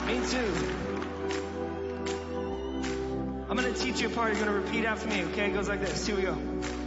Me too. I'm gonna teach you a part. You're gonna repeat after me, okay? It goes like this. Here we go.